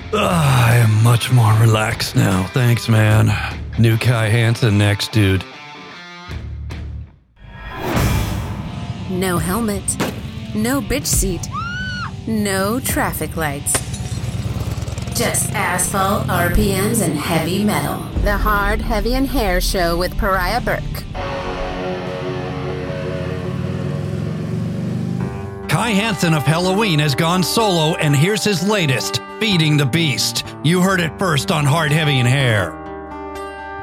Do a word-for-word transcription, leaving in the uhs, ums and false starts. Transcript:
I am much more relaxed now. Thanks, man. New Kai Hansen next, dude. No helmet. No bitch seat. No traffic lights. Just asphalt, R P Ms, and heavy metal. The Hard, Heavy, and Hair Show with Pariah Burke. Kai Hansen of Helloween has gone solo, and here's his latest, Feeding the Beast. You heard it first on Hard, Heavy, and Hair.